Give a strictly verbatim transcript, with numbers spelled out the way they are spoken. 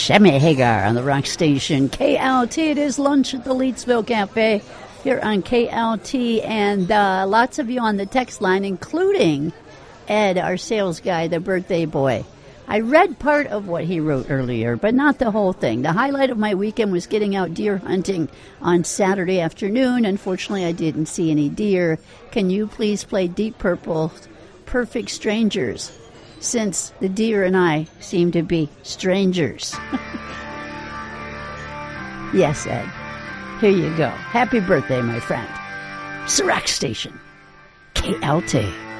Shemi Hagar on the Rock Station. K L T, it is lunch at the Leedsville Cafe here on K L T, and uh, lots of you on the text line, including Ed, our sales guy, the birthday boy. I read part of what he wrote earlier, but not the whole thing. The highlight of my weekend was getting out deer hunting on Saturday afternoon. Unfortunately, I didn't see any deer. Can you please play Deep Purple's Perfect Strangers, since the deer and I seem to be strangers? Yes, Ed. Here you go. Happy birthday, my friend. Rock Station. K L T.